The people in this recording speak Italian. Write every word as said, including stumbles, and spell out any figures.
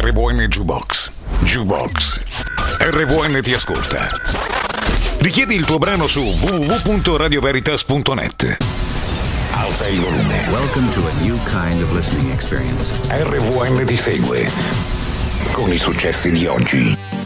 R V N Jukebox. Jukebox. R V N ti ascolta. Richiedi il tuo brano su w w w punto radio veritas punto net. Alza il volume. Welcome to a new kind of listening experience. R V N ti segue con i successi di oggi.